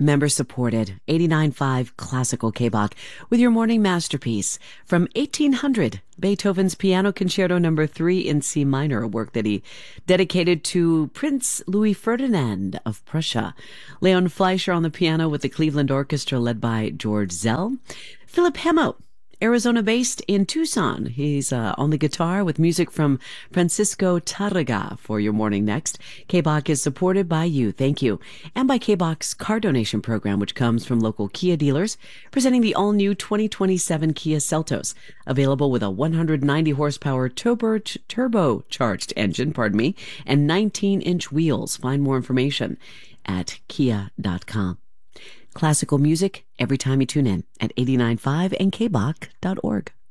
Member supported 89.5 Classical K-Bach with your morning masterpiece from 1800, Beethoven's Piano Concerto No. 3 in C minor, a work that he dedicated to Prince Louis Ferdinand of Prussia. Leon Fleischer on the piano with the Cleveland Orchestra led by George Zell. Philip Hemo, Arizona-based in Tucson. He's on the guitar with music from Francisco Tarraga for your morning next. K-Bach is supported by you, thank you, and by K-Bach's car donation program, which comes from local Kia dealers, presenting the all-new 2027 Kia Seltos, available with a 190 horsepower turbo-charged engine, and 19-inch wheels. Find more information at kia.com. Classical music every time you tune in at 89.5 and kbach.org.